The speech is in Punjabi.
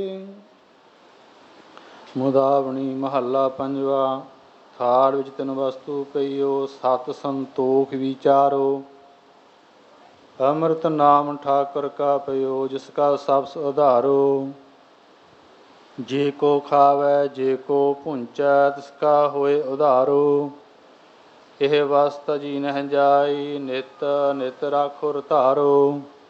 ਮੁਦਾਵਣੀ ਮਹੱਲਾ ਪੰਜਵਾ। ਥਾਲ ਵਿੱਚ ਤਿੰਨ ਵਸਤੂ ਪਈਓ, ਸਤ ਸੰਤੋਖ ਵਿਚਾਰੋ। ਅੰਮ੍ਰਿਤ ਨਾਮ ਠਾਕੁਰ ਕਾ ਪਈਓ, ਜਿਸ ਕਾ ਸਬਸ ਉਧਾਰੋ। ਜੇ ਕੋ ਖਾਵੈ ਜੇ ਕੋ ਭੁੰਚੈ, ਤਿਸ ਕਾ ਹੋਏ ਉਧਾਰੋ। ਇਹ ਵਸਤ ਜੀ ਨਹਿ ਜਾਈ, ਨਿਤ ਨਿਤ ਰਾਖੁਰ ਧਾਰੋ।